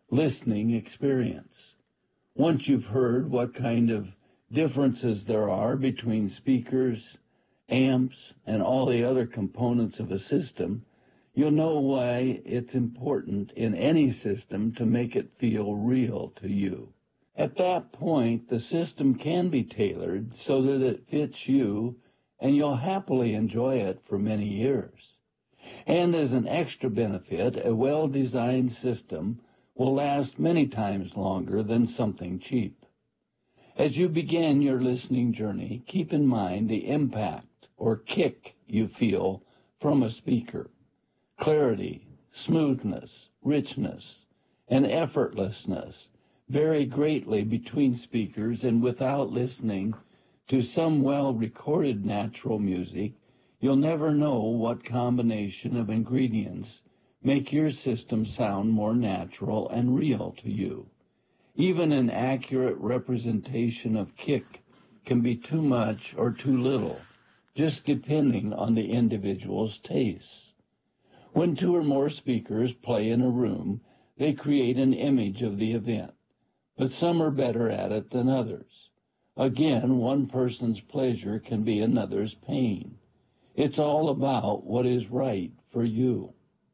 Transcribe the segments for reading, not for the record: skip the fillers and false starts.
listening experience. Once you've heard what kind of differences there are between speakers, amps, and all the other components of a system, you'll know why it's important in any system to make it feel real to you. At that point, the system can be tailored so that it fits you, and you'll happily enjoy it for many years. And as an extra benefit, a well-designed system will last many times longer than something cheap. As you begin your listening journey, keep in mind the impact or kick you feel from a speaker. Clarity, smoothness, richness, and effortlessness vary greatly between speakers, and without listening to some well-recorded natural music, you'll never know what combination of ingredients make your system sound more natural and real to you. Even an accurate representation of kick can be too much or too little, just depending on the individual's tastes. When two or more speakers play in a room, they create an image of the event, but some are better at it than others. Again, one person's pleasure can be another's pain. It's all about what is right for you.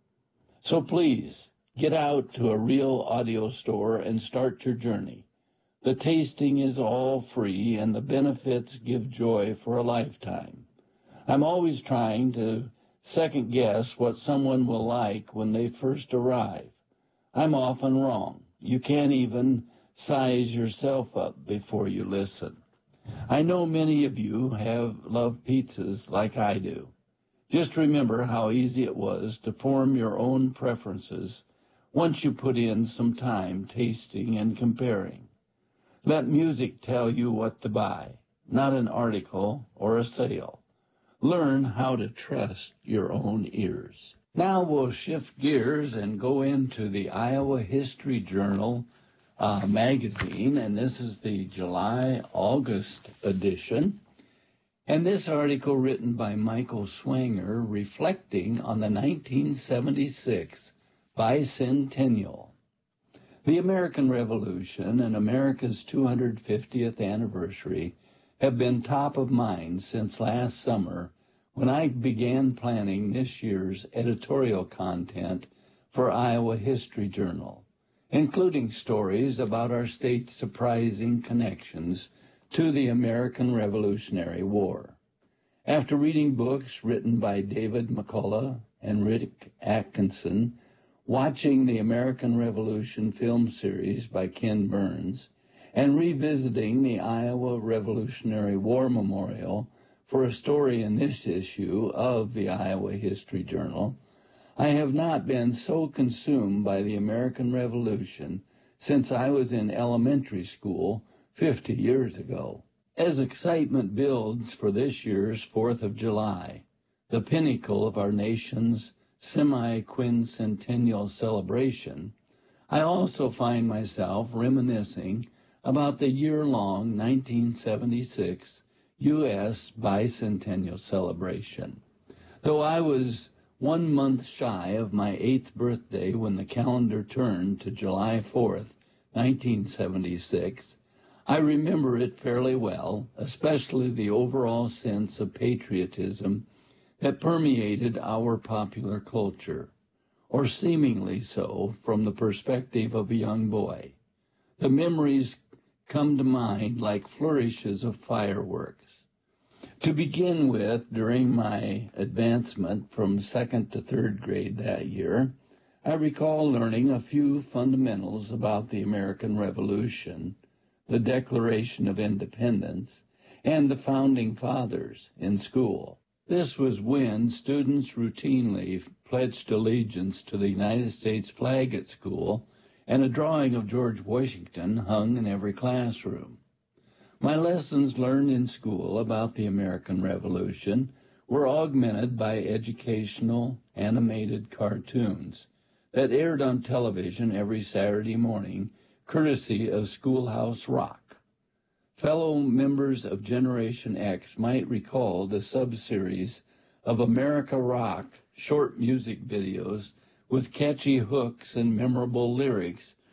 So please, get out to a real audio store and start your journey. The tasting is all free, and the benefits give joy for a lifetime. I'm always trying to second guess what someone will like when they first arrive. I'm often wrong. You can't even size yourself up before you listen. I know many of you love pizzas like I do. Just remember how easy it was to form your own preferences once you put in some time tasting and comparing. Let music tell you what to buy, not an article or a sale. Learn how to trust your own ears. Now we'll shift gears and go into the Iowa History Journal magazine, and this is the July-August edition. And this article, written by Michael Swanger, reflecting on the 1976 bicentennial. The American Revolution and America's 250th anniversary have been top of mind since last summer, when I began planning this year's editorial content for Iowa History Journal, including stories about our state's surprising connections to the American Revolutionary War. After reading books written by David McCullough and Rick Atkinson, watching the American Revolution film series by Ken Burns, and revisiting the Iowa Revolutionary War Memorial for a story in this issue of the Iowa History Journal, I have not been so consumed by the American Revolution since I was in elementary school 50 years ago. As excitement builds for this year's 4th of July, the pinnacle of our nation's semi-quincentennial celebration, I also find myself reminiscing about the year-long 1976 U.S. bicentennial celebration. Though I was 1 month shy of my 8th birthday when the calendar turned to July 4th, 1976, I remember it fairly well, especially the overall sense of patriotism that permeated our popular culture, or seemingly so from the perspective of a young boy. The memories come to mind like flourishes of fireworks. To begin with, during my advancement from 2nd to 3rd grade that year, I recall learning a few fundamentals about the American Revolution, the Declaration of Independence, and the Founding Fathers in school. This was when students routinely pledged allegiance to the United States flag at school, and a drawing of George Washington hung in every classroom. My lessons learned in school about the American Revolution were augmented by educational animated cartoons that aired on television every Saturday morning, courtesy of Schoolhouse Rock. Fellow members of Generation X might recall the sub-series of America Rock short music videos with catchy hooks and memorable lyrics